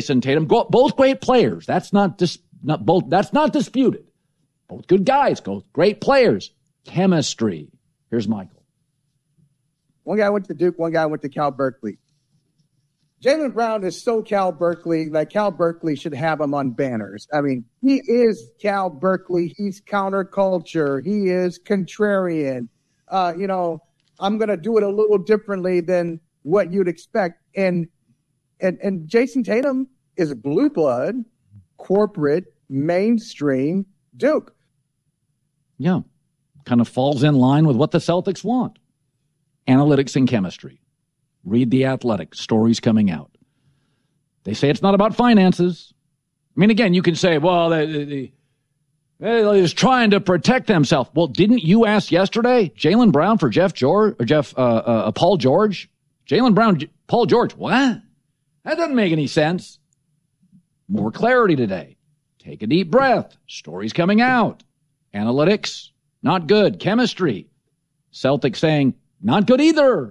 Jason Tatum. Both great players. That's not disputed. Both good guys. Both great players. Chemistry. Here's Michael. One guy went to Duke. One guy went to Cal Berkeley. Jaylen Brown is so Cal Berkeley that Cal Berkeley should have him on banners. I mean, he is Cal Berkeley. He's counterculture. He is contrarian. I'm going to do it a little differently than what you'd expect. And Jason Tatum is blue blood, corporate, mainstream Duke. Yeah. Kind of falls in line with what the Celtics want. Analytics and chemistry. Read The Athletic. Stories coming out. They say it's not about finances. I mean, again, you can say, well, they're just trying to protect themselves. Well, didn't you ask yesterday, Jaylen Brown for Paul George? Jaylen Brown, Paul George. What? That doesn't make any sense. More clarity today. Take a deep breath. Stories coming out. Analytics, not good. Chemistry. Celtics saying, not good either.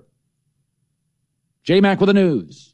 J-Mac with the news.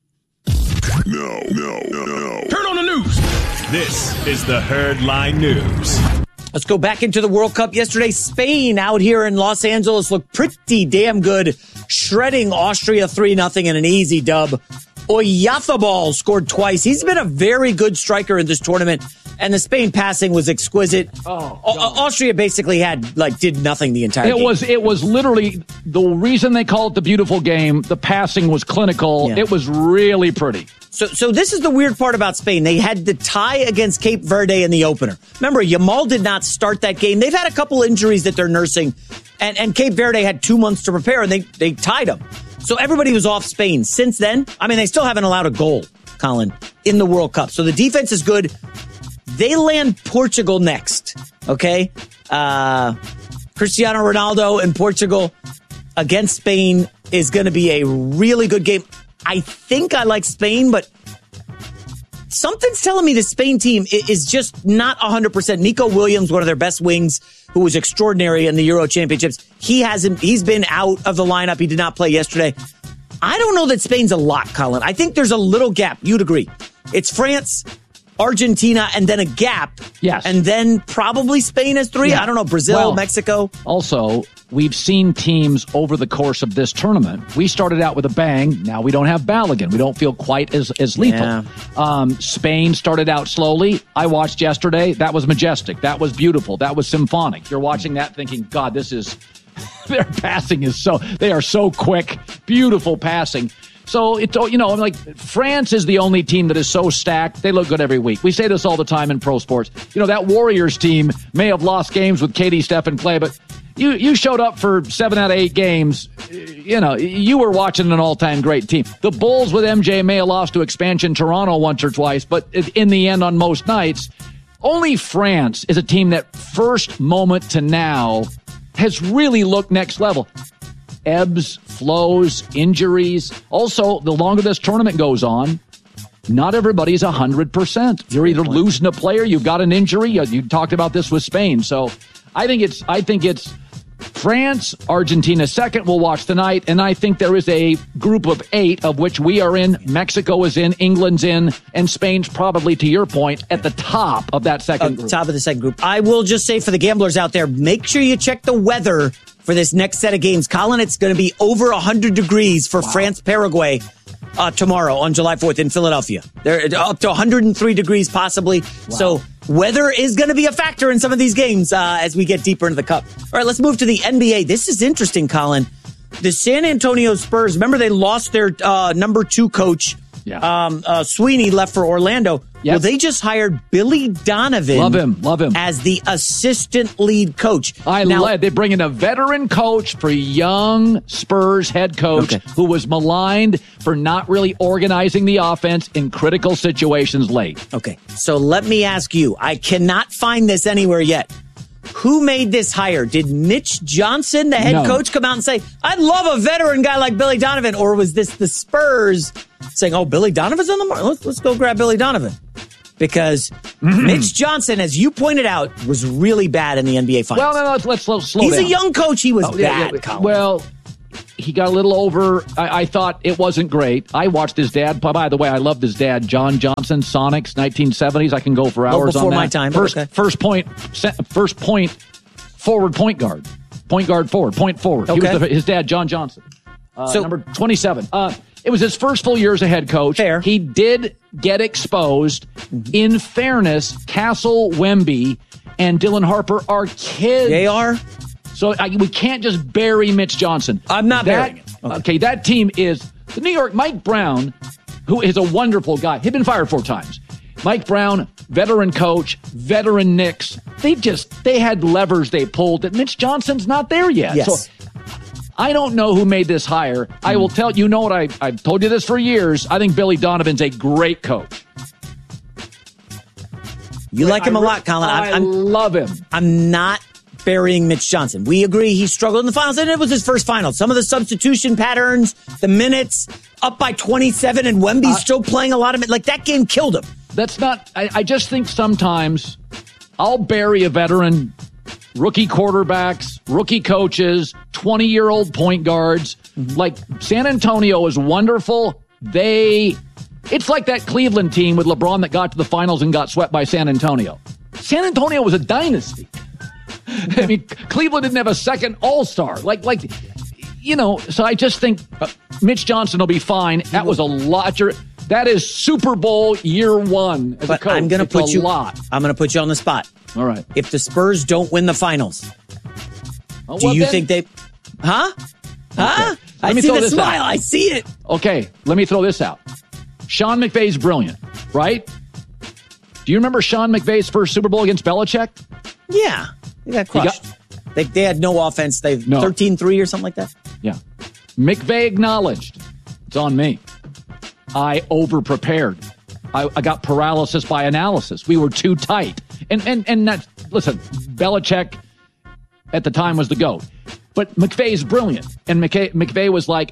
No. Turn on the news. This is the Herd Line News. Let's go back into the World Cup. Yesterday, Spain out here in Los Angeles looked pretty damn good, shredding Austria 3-0 in an easy dub. Oyarzabal scored twice. He's been a very good striker in this tournament, and the Spain passing was exquisite. Austria basically did nothing the entire game. It was literally the reason they call it the beautiful game. The passing was clinical. Yeah. It was really pretty. So this is the weird part about Spain. They had the tie against Cape Verde in the opener. Remember, Yamal did not start that game. They've had a couple injuries that they're nursing, and Cape Verde had 2 months to prepare, and they tied them. So everybody was off Spain. Since then, I mean, they still haven't allowed a goal, Colin, in the World Cup. So the defense is good. They land Portugal next, okay? Cristiano Ronaldo in Portugal against Spain is going to be a really good game. I think I like Spain, but something's telling me the Spain team is just not 100%. Nico Williams, one of their best wings, who was extraordinary in the Euro Championships. He's been out of the lineup. He did not play yesterday. I don't know that Spain's a lock, Colin. I think there's a little gap. You'd agree. It's France, Argentina, and then a gap. Yes. And then probably Spain as 3. Yeah. I don't know, Brazil, Mexico. Also, we've seen teams over the course of this tournament. We started out with a bang. Now we don't have Balogun. We don't feel quite as lethal. Yeah. Spain started out slowly. I watched yesterday. That was majestic. That was beautiful. That was symphonic. You're watching that thinking, God, their passing they are so quick. Beautiful passing. So, France is the only team that is so stacked. They look good every week. We say this all the time in pro sports. That Warriors team may have lost games with Katie, Steph, and Clay, but you showed up for 7 out of 8 games. You were watching an all-time great team. The Bulls with MJ may have lost to expansion Toronto once or twice, but in the end, on most nights, only France is a team that first moment to now has really looked next level. Ebbs, flows, injuries. Also, the longer this tournament goes on, not everybody's 100%. You're either losing a player, you've got an injury. You talked about this with Spain. So I think it's France, Argentina second. We'll watch tonight. And I think there is a group of 8 of which we are in. Mexico is in, England's in, and Spain's probably, to your point, at the top of that second group. Top of the second group. I will just say for the gamblers out there, make sure you check the weather for this next set of games. Colin, it's going to be over 100 degrees for France-Paraguay tomorrow on July 4th in Philadelphia. They're up to 103 degrees possibly. Wow. So weather is going to be a factor in some of these games as we get deeper into the Cup. All right, let's move to the NBA. This is interesting, Colin. The San Antonio Spurs, remember they lost their number 2 coach. Yeah. Sweeney left for Orlando. Yep. Well, they just hired Billy Donovan. Love him. As the assistant lead coach. They bring in a veteran coach for young Spurs head coach who was maligned for not really organizing the offense in critical situations late. Okay, so let me ask you. I cannot find this anywhere yet. Who made this hire? Did Mitch Johnson, the head coach, come out and say, I'd love a veteran guy like Billy Donovan? Or was this the Spurs saying, Billy Donovan's on the market? Let's go grab Billy Donovan. Because Mitch Johnson, as you pointed out, was really bad in the NBA Finals. Well, let's slow down. He's a young coach. He was bad, Colin. Well, he got a little over. I thought it wasn't great. I watched his dad. By the way, I loved his dad, John Johnson, Sonics, 1970s. I can go for hours before on that. my time. First point forward, point guard forward, point forward. He was his dad, John Johnson, number 27. It was his first full year as a head coach. Fair. He did get exposed. In fairness, Castle Wemby and Dylan Harper are kids. They are. So we can't just bury Mitch Johnson. I'm not burying it. Okay, that team is the New York. Mike Brown, who is a wonderful guy. He'd been fired 4 times. Mike Brown, veteran coach, veteran Knicks. They had levers they pulled that Mitch Johnson's not there yet. Yes. So I don't know who made this hire. I will tell you, know what, I've told you this for years. I think Billy Donovan's a great coach. You like him a lot, Colin. I love him. I'm not burying Mitch Johnson. We agree he struggled in the finals, and it was his first final. Some of the substitution patterns, the minutes, up by 27, and Wemby's still playing a lot of it. Like, that game killed him. That's not, I just think sometimes I'll bury a veteran, rookie quarterbacks, rookie coaches, 20-year-old point guards. Like, San Antonio is wonderful. It's like that Cleveland team with LeBron that got to the finals and got swept by San Antonio. San Antonio was a dynasty. I mean, Cleveland didn't have a second all-star. So I just think Mitch Johnson will be fine. That was a lot. That is Super Bowl year 1 as a coach. I'm going to put you lot. I'm going to put you on the spot. All right. If the Spurs don't win the finals, do you think they... Huh? Huh? I see the smile. I see it. Okay, let me throw this out. Sean McVay's brilliant, right? Do you remember Sean McVay's first Super Bowl against Belichick? Yeah. They got crushed. They had no offense. 13-3 or something like that. Yeah. McVay acknowledged, it's on me. I over-prepared. I got paralysis by analysis. We were too tight. And that, listen, Belichick at the time was the GOAT. But McVay's brilliant. And McVay was like,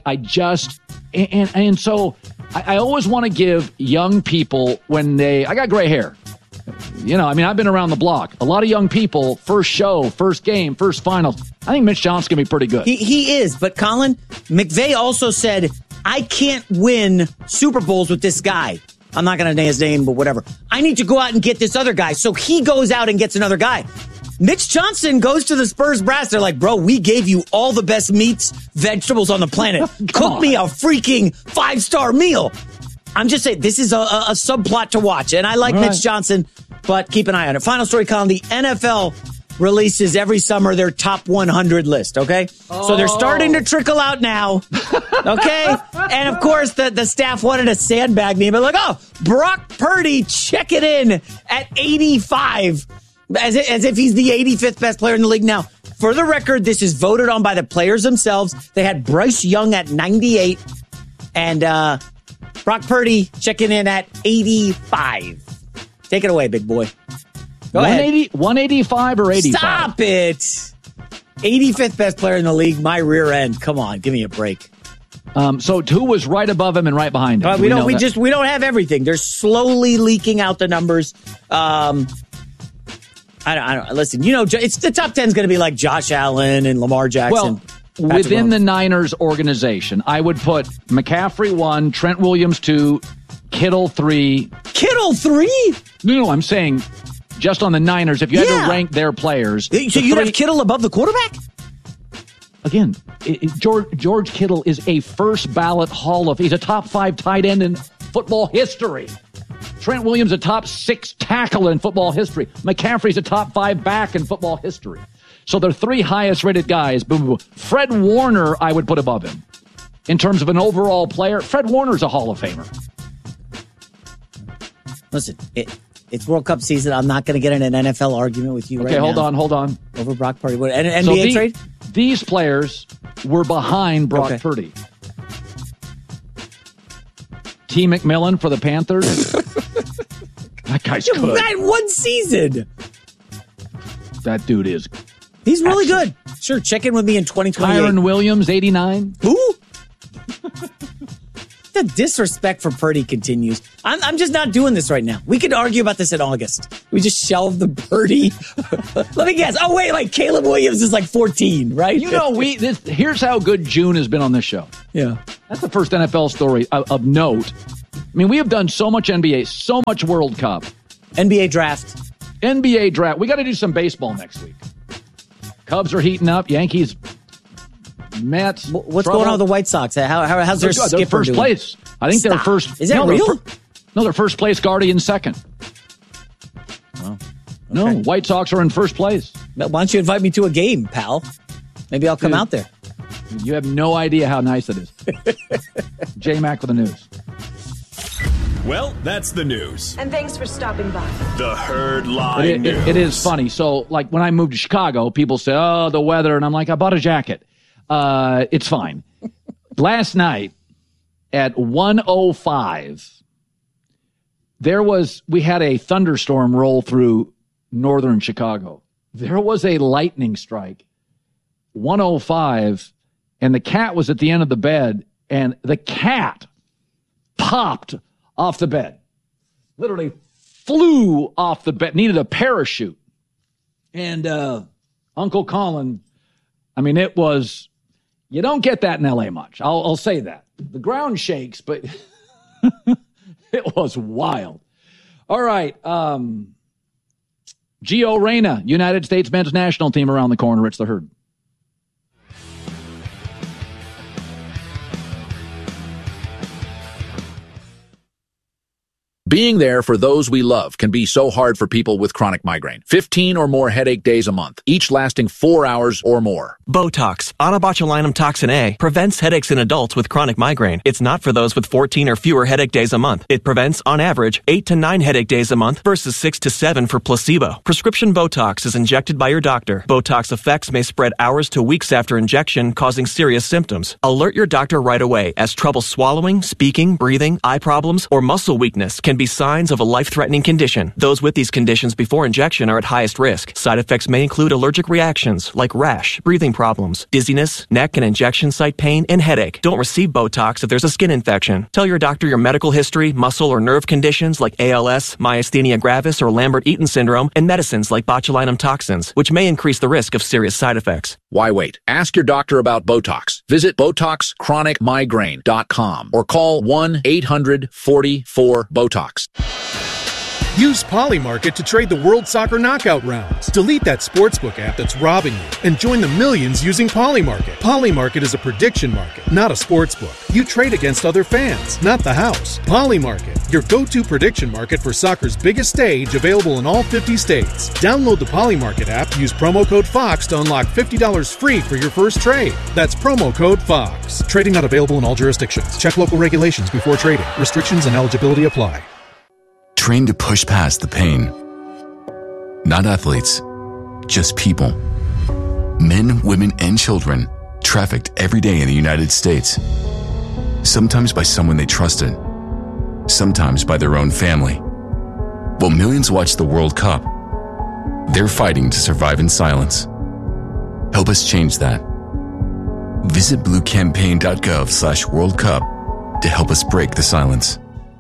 so I always want to give young people I got gray hair. I've been around the block. A lot of young people, first show, first game, first finals. I think Mitch Johnson's going to be pretty good. He is. But Colin, McVay also said, I can't win Super Bowls with this guy. I'm not going to name his name, but whatever. I need to go out and get this other guy. So he goes out and gets another guy. Mitch Johnson goes to the Spurs brass. They're like, bro, we gave you all the best meats, vegetables on the planet. Cook me a freaking 5-star meal. I'm just saying, this is a subplot to watch. And I like Mitch Johnson, but keep an eye on it. Final story, Colin. The NFL releases every summer their top 100 list, okay? So they're starting to trickle out now, okay? And, of course, the staff wanted to sandbag me, but like, Brock Purdy checking in at 85, as if he's the 85th best player in the league. Now, for the record, this is voted on by the players themselves. They had Bryce Young at 98, and Brock Purdy checking in at 85. Take it away, big boy. Go ahead. 185 or 85? Stop it. 85th best player in the league, my rear end. Come on, give me a break. So who was right above him and right behind him? We don't have everything. They're slowly leaking out the numbers. I don't listen, it's the top 10 is going to be like Josh Allen and Lamar Jackson. Well, within the Niners organization, I would put McCaffrey 1, Trent Williams 2, Kittle 3. Kittle 3? No, I'm saying just on the Niners, if you had to rank their players. So you'd have Kittle above the quarterback? Again, George Kittle is a first ballot he's a top 5 tight end in football history. Trent Williams, a top 6 tackle in football history. McCaffrey's a top 5 back in football history. So they're 3 highest rated guys. Fred Warner, I would put above him. In terms of an overall player, Fred Warner's a Hall of Famer. Listen, it's World Cup season. I'm not going to get in an NFL argument with you right now. Okay, hold on. Over Brock Purdy. NBA trade? These players were behind Brock Purdy. T. McMillan for the Panthers. That guy's good. That one season. That dude is. He's really good. Sure, check in with me in 2028. Kyron Williams, 89. Who? The disrespect for Purdy continues. I'm just not doing this right now. We could argue about this in August. We just shelve the Purdy. Let me guess. Oh, wait, like Caleb Williams is like 14, right? You know, here's how good June has been on this show. Yeah. That's the first NFL story of note. I mean, we have done so much NBA, so much World Cup. NBA draft. We got to do some baseball next week. Cubs are heating up. Yankees, Mets. What's going on with the White Sox? How's their skipper They're first doing? place. I think they're first. Is that real? They're first place. Guardian second. Oh, okay. No, White Sox are in first place. Why don't you invite me to a game, pal? Maybe I'll come out there. You have no idea how nice it is. J-Mac with the news. Well, that's the news. And thanks for stopping by. The Herd Line News. It is funny. So, like, when I moved to Chicago, people say, oh, the weather. And I'm like, I bought a jacket. It's fine. Last night at 1:05, we had a thunderstorm roll through northern Chicago. There was a lightning strike. 1:05, and the cat was at the end of the bed, and the cat popped off the bed. Literally flew off the bed, needed a parachute. And Uncle Colin, I mean, it was, you don't get that in L.A. much. I'll say that. The ground shakes, but it was wild. All right. Gio Reyna, United States men's national team around the corner. It's the Herd. Being there for those we love can be so hard for people with chronic migraine. 15 or more headache days a month, each lasting 4 hours or more. Botox, onabotulinum toxin A, prevents headaches in adults with chronic migraine. It's not for those with 14 or fewer headache days a month. It prevents, on average, 8 to 9 headache days a month versus 6 to 7 for placebo. Prescription Botox is injected by your doctor. Botox effects may spread hours to weeks after injection, causing serious symptoms. Alert your doctor right away, as trouble swallowing, speaking, breathing, eye problems, or muscle weakness can be signs of a life-threatening condition. Those with these conditions before injection are at highest risk. Side effects may include allergic reactions like rash, breathing problems, dizziness, neck and injection site pain, and headache. Don't receive Botox if there's a skin infection. Tell your doctor your medical history, muscle or nerve conditions like ALS, myasthenia gravis, or Lambert-Eaton syndrome, and medicines like botulinum toxins, which may increase the risk of serious side effects. Why wait? Ask your doctor about Botox. Visit BotoxChronicMigraine.com or call 1-800-44-BOTOX. Use Polymarket to trade the World Soccer Knockout rounds. Delete that sportsbook app that's robbing you and join the millions using Polymarket. Polymarket is a prediction market, not a sportsbook. You trade against other fans, not the house. Polymarket, your go-to prediction market for soccer's biggest stage, available in all 50 states. Download the Polymarket app, use promo code FOX to unlock $50 free for your first trade. That's promo code FOX. Trading not available in all jurisdictions. Check local regulations before trading. Restrictions and eligibility apply. Trained to push past the pain. Not athletes, just people. Men, women, and children trafficked every day in the United States. Sometimes by someone they trusted, sometimes by their own family. While millions watch the World Cup, they're fighting to survive in silence. Help us change that. Visit bluecampaign.gov/World Cup to help us break the silence.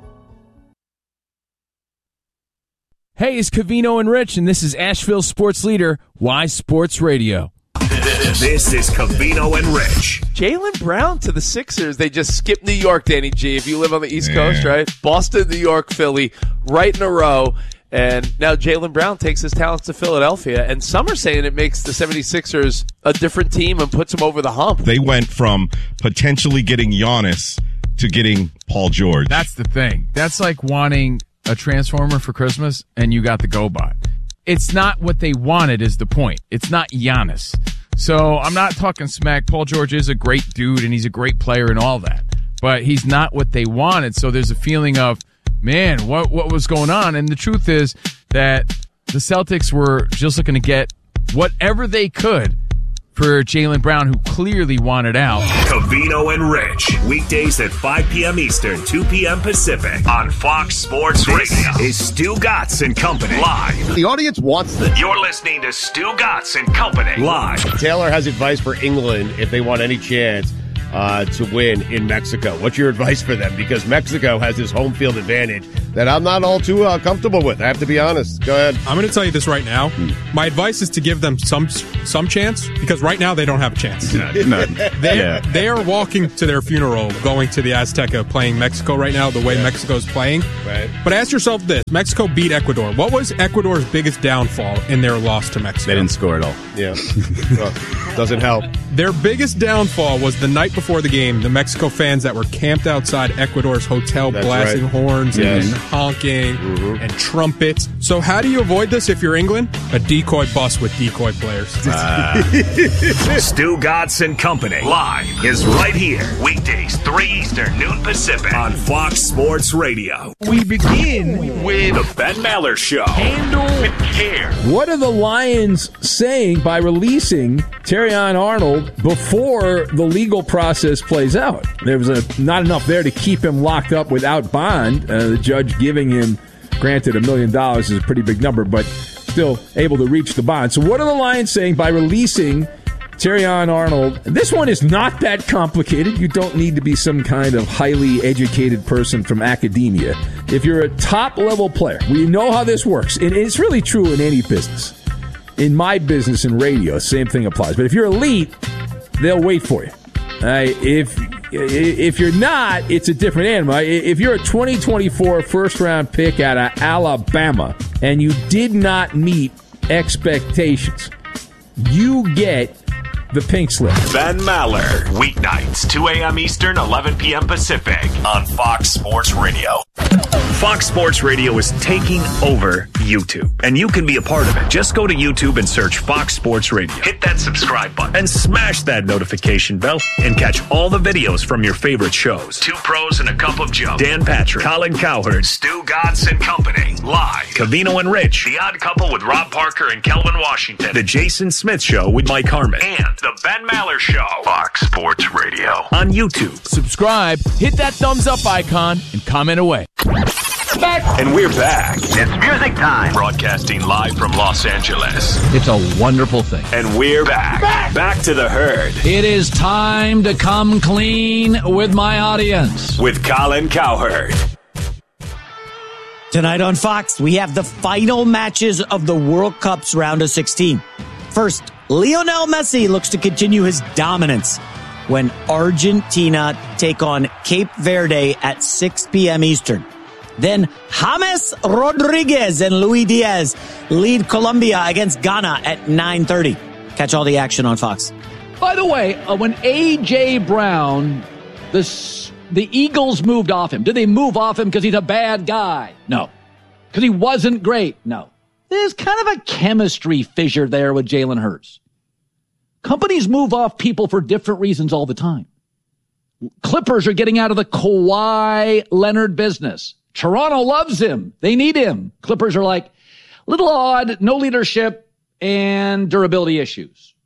Hey, it's Covino and Rich, and this is Asheville's sports leader, Y Sports Radio. This is Covino and Rich. Jaylen Brown to the Sixers. They just skipped New York, Danny G. If you live on the East Coast, right? Boston, New York, Philly, right in a row. And now Jaylen Brown takes his talents to Philadelphia. And some are saying it makes the 76ers a different team and puts them over the hump. They went from potentially getting Giannis to getting Paul George. That's the thing. That's like wanting a Transformer for Christmas and you got the GoBot. It's not what they wanted is the point. It's not Giannis. So I'm not talking smack. Paul George is a great dude and he's a great player and all that. But he's not what they wanted. So there's a feeling of, man, what was going on? And the truth is that the Celtics were just looking to get whatever they could for Jaylen Brown, who clearly wanted out. Covino and Rich, weekdays at 5 p.m. Eastern, 2 p.m. Pacific, on Fox Sports Radio. Is Stu Gatz and Company live. The audience wants this. You're listening to Stu Gatz and Company live. Taylor has advice for England if they want any chance to win in Mexico. What's your advice for them? Because Mexico has this home field advantage that I'm not all too comfortable with. I have to be honest. Go ahead. I'm going to tell you this right now. My advice is to give them some chance, because right now they don't have a chance. They are walking to their funeral going to the Azteca playing Mexico right now, the way Mexico's playing. Right. But ask yourself this. Mexico beat Ecuador. What was Ecuador's biggest downfall in their loss to Mexico? They didn't score at all. Yeah. Well, doesn't help. Their biggest downfall was the night before the game, the Mexico fans that were camped outside Ecuador's hotel blasting horns and honking and trumpets. So how do you avoid this if you're England? A decoy bus with decoy players. Stu Gatz and Company live is right here. Weekdays, 3 Eastern, noon Pacific on Fox Sports Radio. We begin with The Ben Maller Show. Handle with care. What are the Lions saying by releasing Terrion Arnold before the legal process plays out? There was not enough there to keep him locked up without bond. The judge giving him, granted, $1 million is a pretty big number, but still able to reach the bond. So what are the Lions saying by releasing Terrion Arnold? This one is not that complicated. You don't need to be some kind of highly educated person from academia. If you're a top-level player, we know how this works. And it's really true in any business. In my business in radio, same thing applies. But if you're elite, they'll wait for you. If you're not, it's a different animal. If you're a 2024 first-round pick out of Alabama and you did not meet expectations, you get the pink slip. Ben Maller, weeknights, 2 a.m. Eastern, 11 p.m. Pacific on Fox Sports Radio. Fox Sports Radio is taking over YouTube, and you can be a part of it. Just go to YouTube and search Fox Sports Radio. Hit that subscribe button and smash that notification bell and catch all the videos from your favorite shows. Two Pros and a Cup of Joe. Dan Patrick, Colin Cowherd, Stu Gatz and Company. Live. Covino and Rich. The Odd Couple with Rob Parker and Kelvin Washington. The Jason Smith Show with Mike Harmon. And The Ben Maller Show. Fox Sports Radio. On YouTube. Subscribe, hit that thumbs up icon, and comment away. And we're back. It's music time. Broadcasting live from Los Angeles. It's a wonderful thing. And we're back. Back to the herd. It is time to come clean with my audience. With Colin Cowherd. Tonight on Fox, we have the final matches of the World Cup's round of 16. First, Lionel Messi looks to continue his dominance when Argentina take on Cape Verde at 6 p.m. Eastern. Then James Rodriguez and Luis Diaz lead Colombia against Ghana at 9:30. Catch all the action on Fox. By the way, when A.J. Brown, the Eagles moved off him. Did they move off him because he's a bad guy? No. Because he wasn't great? No. There's kind of a chemistry fissure there with Jalen Hurts. Companies move off people for different reasons all the time. Clippers are getting out of the Kawhi Leonard business. Toronto loves him. They need him. Clippers are like, little odd, no leadership, and durability issues.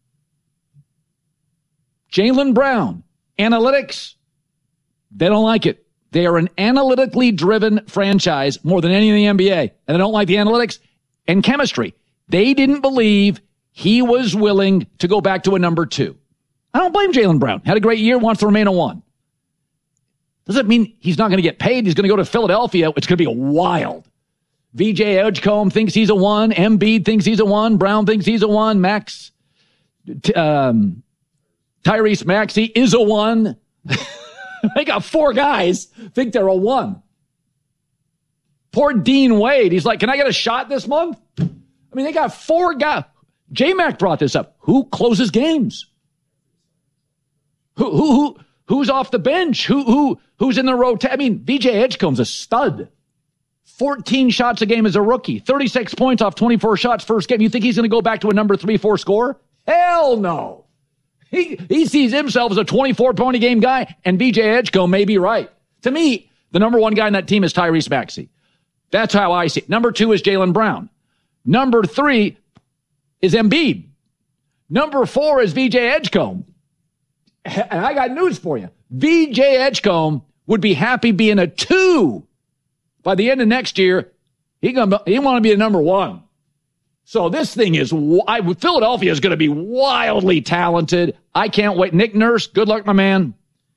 Jaylen Brown, analytics, they don't like it. They are an analytically driven franchise more than any in the NBA, and they don't like the analytics and chemistry. They didn't believe he was willing to go back to a number 2. I don't blame Jaylen Brown. Had a great year, wants to remain a 1. Doesn't mean he's not going to get paid. He's going to go to Philadelphia. It's going to be wild. VJ Edgecombe thinks he's a 1. Embiid thinks he's a 1. Brown thinks he's a 1. Tyrese Maxey is a 1. They got 4 guys think they're a 1. Poor Dean Wade. He's like, can I get a shot this month? I mean, they got 4 guys. J-Mac brought this up. Who closes games? Who's off the bench? Who's in the rotation? I mean, VJ Edgecombe's a stud. 14 shots a game as a rookie. 36 points off 24 shots first game. You think he's going to go back to a number 3-4 scorer? Hell no. He sees himself as a 24-point-a-game guy, and VJ Edgecombe may be right. To me, the number 1 guy on that team is Tyrese Maxey. That's how I see it. Number 2 is Jaylen Brown. Number 3 is Embiid. Number 4 is VJ Edgecombe. And I got news for you. VJ Edgecombe would be happy being a 2. By the end of next year, he want to be a number 1. So this thing is, Philadelphia is going to be wildly talented. I can't wait. Nick Nurse, good luck, my man.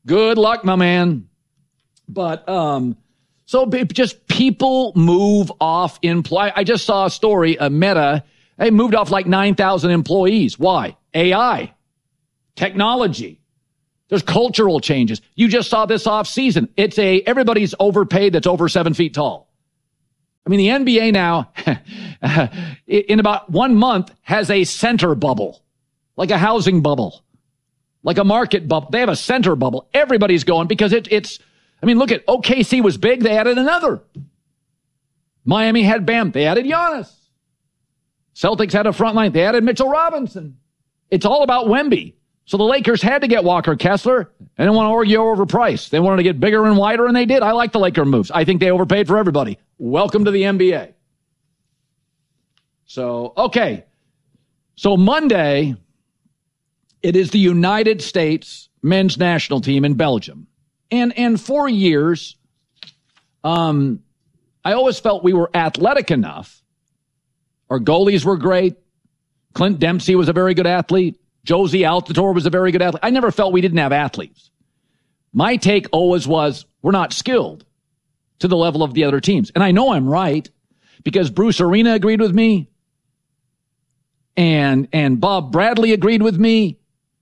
Good luck, my man. But so just people move off employee. I just saw a story, Meta, they moved off like 9,000 employees. Why? AI, technology. There's cultural changes. You just saw this off season. Everybody's overpaid that's over 7 feet tall. I mean, the NBA now, in about 1 month, has a center bubble, like a housing bubble, like a market bubble. They have a center bubble. Everybody's going because I mean, look at OKC was big. They added another. Miami had Bam. They added Giannis. Celtics had a front line. They added Mitchell Robinson. It's all about Wemby. So the Lakers had to get Walker Kessler. They didn't want to argue over price. They wanted to get bigger and wider, and they did. I like the Laker moves. I think they overpaid for everybody. Welcome to the NBA. So, okay. So Monday, it is the United States men's national team in Belgium. And for years, I always felt we were athletic enough. Our goalies were great. Clint Dempsey was a very good athlete. Josie Altidore was a very good athlete. I never felt we didn't have athletes. My take always was we're not skilled to the level of the other teams. And I know I'm right because Bruce Arena agreed with me and Bob Bradley agreed with me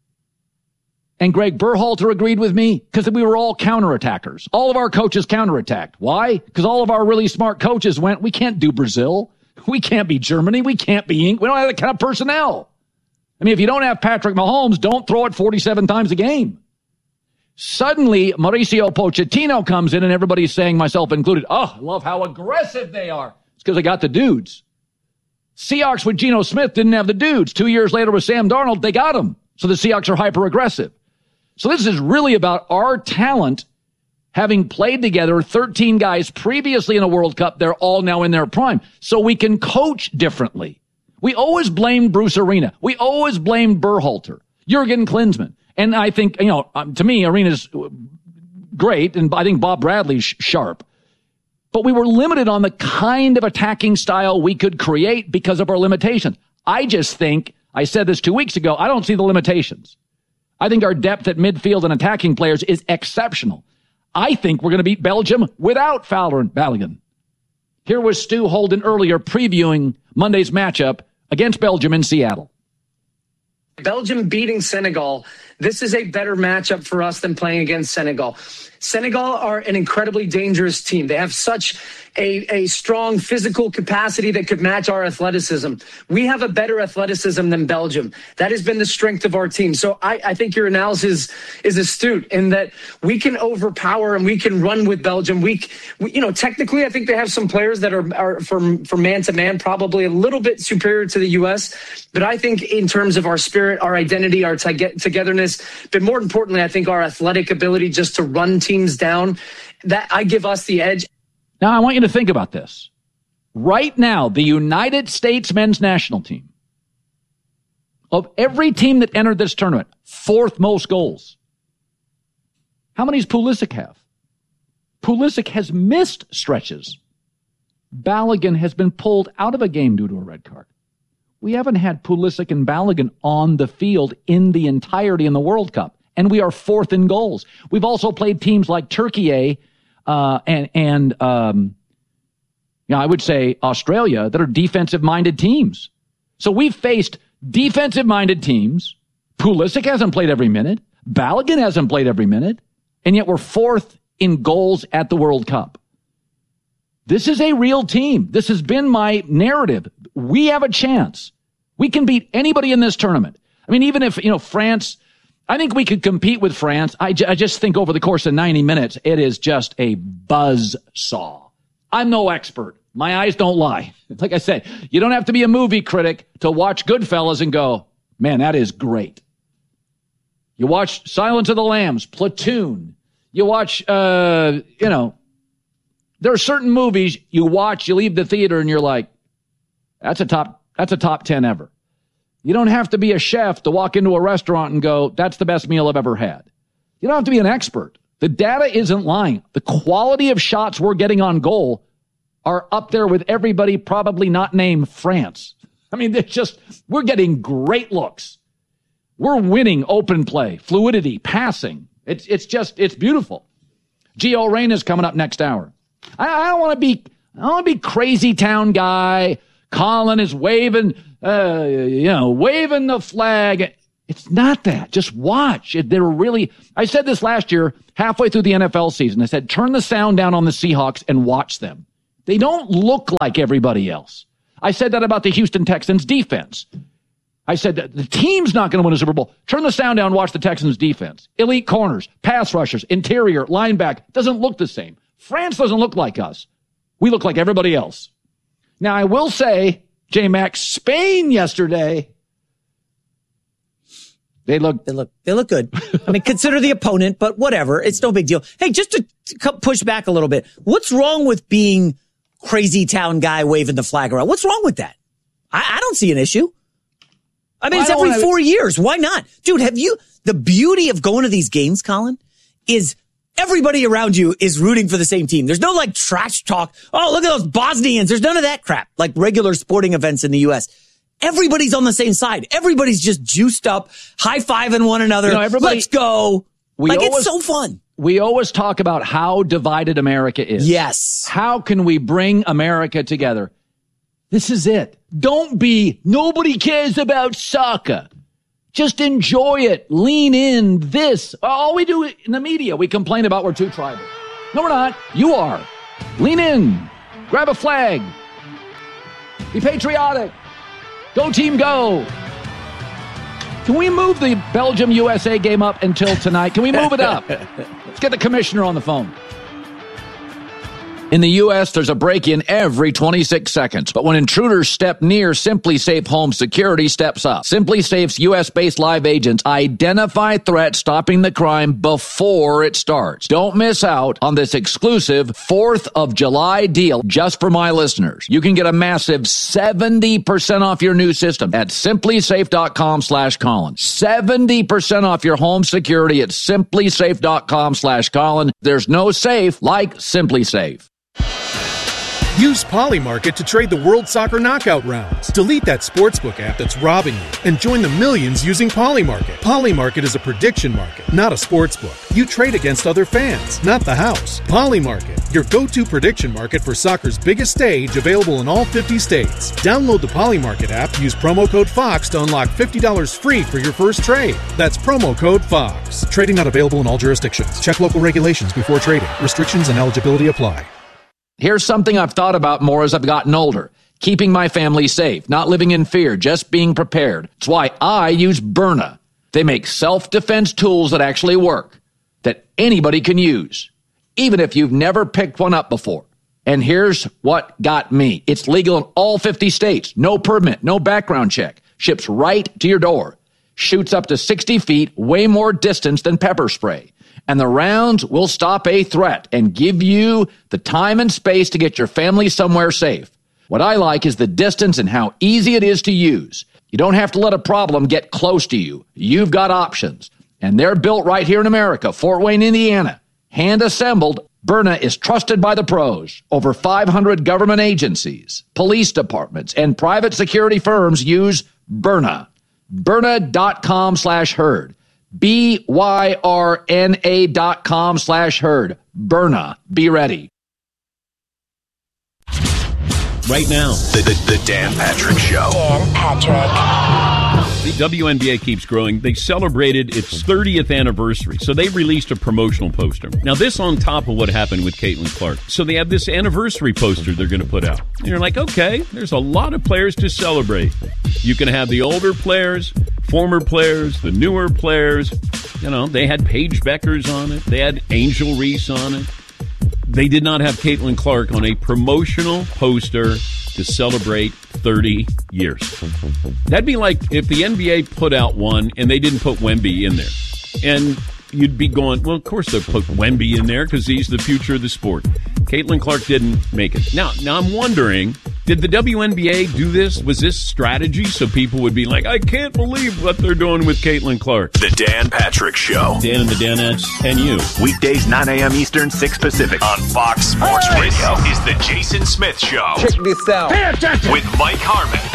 and Greg Berhalter agreed with me because we were all counterattackers. All of our coaches counterattacked. Why? Because all of our really smart coaches went, we can't do Brazil. We can't be Germany. We can't be England. We don't have that kind of personnel. I mean, if you don't have Patrick Mahomes, don't throw it 47 times a game. Suddenly, Mauricio Pochettino comes in and everybody's saying, myself included, oh, I love how aggressive they are. It's because they got the dudes. Seahawks with Geno Smith didn't have the dudes. 2 years later with Sam Darnold, they got him. So the Seahawks are hyper-aggressive. So this is really about our talent having played together, 13 guys previously in a World Cup. They're all now in their prime. So we can coach differently. We always blamed Bruce Arena. We always blamed Berhalter, Jurgen Klinsmann. And I think, to me, Arena's great, and I think Bob Bradley's sharp. But we were limited on the kind of attacking style we could create because of our limitations. I just think, I said this 2 weeks ago, I don't see the limitations. I think our depth at midfield and attacking players is exceptional. I think we're going to beat Belgium without Fowler and Balogun. Here was Stu Holden earlier previewing Monday's matchup against Belgium in Seattle. Belgium beating Senegal, this is a better matchup for us than playing against Senegal. Senegal are an incredibly dangerous team. They have such a strong physical capacity that could match our athleticism. We have a better athleticism than Belgium. That has been the strength of our team. So I think your analysis is astute in that we can overpower and we can run with Belgium. We technically, I think they have some players that are from man to man, probably a little bit superior to the U.S. But I think in terms of our spirit, our identity, our togetherness, but more importantly, I think our athletic ability just to run teams down, that I give us the edge. Now, I want you to think about this. Right now, the United States men's national team, of every team that entered this tournament, fourth most goals. How many does Pulisic have? Pulisic has missed stretches. Balogun has been pulled out of a game due to a red card. We haven't had Pulisic and Balogun on the field in the entirety in the World Cup, and we are fourth in goals. We've also played teams like Turkey and I would say Australia that are defensive-minded teams. So we've faced defensive-minded teams. Pulisic hasn't played every minute. Balogun hasn't played every minute. And yet we're fourth in goals at the World Cup. This is a real team. This has been my narrative. We have a chance. We can beat anybody in this tournament. I mean, even if, France, I think we could compete with France. I just think over the course of 90 minutes, it is just a buzzsaw. I'm no expert. My eyes don't lie. Like I said, you don't have to be a movie critic to watch Goodfellas and go, man, that is great. You watch Silence of the Lambs, Platoon. You watch, there are certain movies you watch, you leave the theater and you're like, that's a top 10 ever. You don't have to be a chef to walk into a restaurant and go, that's the best meal I've ever had. You don't have to be an expert. The data isn't lying. The quality of shots we're getting on goal are up there with everybody probably not named France. I mean, we're getting great looks. We're winning open play, fluidity, passing. It's beautiful. Gio Reyna's coming up next hour. I don't want to be crazy town guy. Colin is waving the flag. It's not that. Just watch. I said this last year, halfway through the NFL season. I said, turn the sound down on the Seahawks and watch them. They don't look like everybody else. I said that about the Houston Texans defense. I said that the team's not going to win a Super Bowl. Turn the sound down, watch the Texans defense. Elite corners, pass rushers, interior, linebacker. Doesn't look the same. France doesn't look like us. We look like everybody else. Now, I will say, J-Max, Spain yesterday, they look good. I mean, consider the opponent, but whatever. It's no big deal. Hey, just to push back a little bit, what's wrong with being crazy town guy waving the flag around? What's wrong with that? I don't see an issue. I mean, it's every 4 years. Why not? Dude, the beauty of going to these games, Colin, is everybody around you is rooting for the same team. There's no like trash talk. Oh, look at those Bosnians. There's none of that crap like regular sporting events in the U.S. Everybody's on the same side. Everybody's just juiced up, high-fiving one another. Let's go. It's so fun. We always talk about how divided America is. Yes. How can we bring America together? This is it. Nobody cares about soccer. Just enjoy it. Lean in. All we do in the media, we complain about we're too tribal. No, we're not. You are. Lean in. Grab a flag. Be patriotic. Go team, go. Can we move the Belgium-USA game up until tonight? Can we move it up? Let's get the commissioner on the phone. In the U.S., there's a break-in every 26 seconds. But when intruders step near, SimpliSafe Home Security steps up. SimpliSafe's U.S.-based live agents identify threats, stopping the crime before it starts. Don't miss out on this exclusive 4th of July deal just for my listeners. You can get a massive 70% off your new system at SimpliSafe.com/Colin. 70% off your home security at SimpliSafe.com/Colin. There's no safe like SimpliSafe. Use Polymarket to trade the World Soccer Knockout rounds. Delete that sportsbook app that's robbing you and join the millions using Polymarket. Polymarket is a prediction market, not a sportsbook. You trade against other fans, not the house. Polymarket, your go-to prediction market for soccer's biggest stage, available in all 50 states. Download the Polymarket app, use promo code FOX to unlock $50 free for your first trade. That's promo code FOX. Trading not available in all jurisdictions. Check local regulations before trading. Restrictions and eligibility apply. Here's something I've thought about more as I've gotten older. Keeping my family safe, not living in fear, just being prepared. It's why I use Byrna. They make self-defense tools that actually work, that anybody can use, even if you've never picked one up before. And here's what got me. It's legal in all 50 states. No permit, no background check. Ships right to your door. Shoots up to 60 feet, way more distance than pepper spray. And the rounds will stop a threat and give you the time and space to get your family somewhere safe. What I like is the distance and how easy it is to use. You don't have to let a problem get close to you. You've got options. And they're built right here in America, Fort Wayne, Indiana. Hand assembled, Byrna is trusted by the pros. Over 500 government agencies, police departments, and private security firms use Byrna. Byrna.com/herd. BYRNA.com/herd. Byrna. Be ready. Right now, the Dan Patrick Show. Dan Patrick. The WNBA keeps growing. They celebrated its 30th anniversary, so they released a promotional poster. Now, this on top of what happened with Caitlin Clark. So they have this anniversary poster they're going to put out. And you're like, okay, there's a lot of players to celebrate. You can have the older players, former players, the newer players. You know, they had Paige Beckers on it. They had Angel Reese on it. They did not have Caitlin Clark on a promotional poster to celebrate 30 years. That'd be like if the NBA put out one and they didn't put Wemby in there. And you'd be going, well, of course they'll put Wemby in there because he's the future of the sport. Caitlin Clark didn't make it. Now I'm wondering, did the WNBA do this? Was this strategy so people would be like, I can't believe what they're doing with Caitlin Clark? The Dan Patrick Show. Dan and the Danettes and you. Weekdays 9 a.m. Eastern, 6 Pacific. On Fox Sports Radio is the Jason Smith Show. Check this out. With Mike Harmon.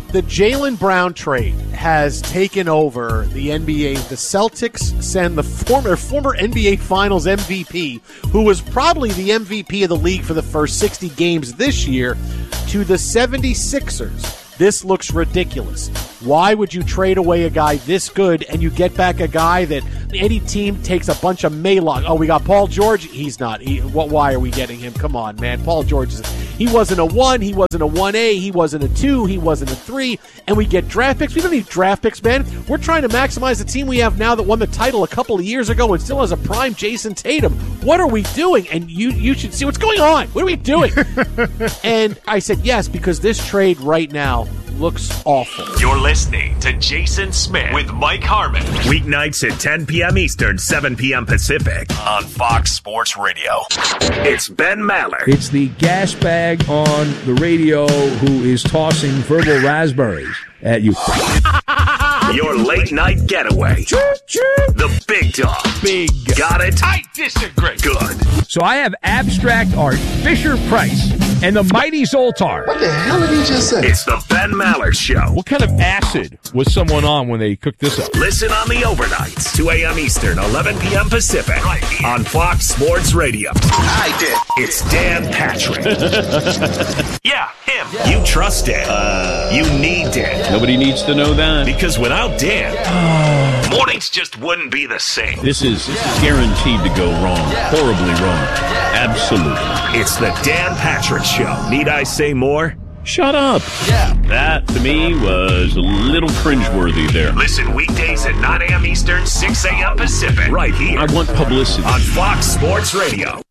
The Jaylen Brown trade has taken over the NBA. The Celtics send the former NBA Finals MVP, who was probably the MVP of the league for the first 60 games this year, to the 76ers. This looks ridiculous. Why would you trade away a guy this good and you get back a guy that any team takes a bunch of Maylog? Oh, we got Paul George? He's not. Why are we getting him? Come on, man. Paul George, he wasn't a 1, he wasn't a 1A, he wasn't a 2, he wasn't a 3, and we get draft picks. We don't need draft picks, man. We're trying to maximize the team we have now that won the title a couple of years ago and still has a prime Jason Tatum. What are we doing? And you should see what's going on. What are we doing? And I said yes, because this trade right now looks awful. You're listening to Jason Smith with Mike Harmon. Weeknights at 10 p.m. Eastern, 7 p.m. Pacific on Fox Sports Radio. It's Ben Maller. It's the gas bag on the radio who is tossing verbal raspberries at you. Your late night getaway. The big dog. Big. Got it? I disagree. Good. So I have abstract art, Fisher-Price, and the mighty Zoltar. What the hell did he just say? It's the Ben Maller Show. What kind of acid was someone on when they cooked this up? Listen on the overnights, 2 a.m. Eastern, 11 p.m. Pacific, right here on Fox Sports Radio. I did. It's Dan Patrick. Yeah, him. Yeah. You trust Dan. You need Dan. Nobody needs to know that. Because without Dan, mornings just wouldn't be the same. This is guaranteed to go wrong. Horribly wrong. Absolutely. It's the Dan Patrick Show. Need I say more? Shut up. Yeah. That, to me, was a little cringeworthy there. Listen weekdays at 9 a.m. Eastern, 6 a.m. Pacific. Right here. I want publicity. On Fox Sports Radio.